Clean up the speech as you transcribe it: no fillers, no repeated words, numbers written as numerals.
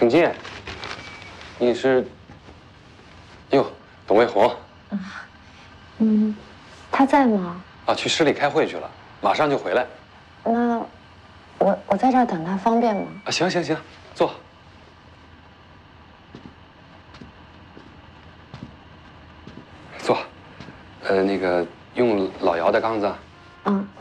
请进。你是？哟，董卫红。 他在吗？ 啊，去市里开会去了，马上就回来。 那我在这儿等他方便吗？ 啊，行行行，坐。坐。那个用老姚的缸子。